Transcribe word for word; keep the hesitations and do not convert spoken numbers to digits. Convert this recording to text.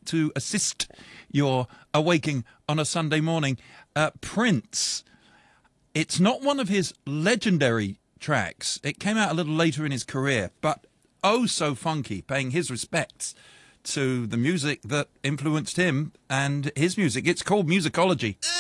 to assist your awaking on a Sunday morning. Uh, Prince. It's not one of his legendary tracks. It came out a little later in his career, but oh so funky, paying his respects to the music that influenced him and his music. It's called Musicology.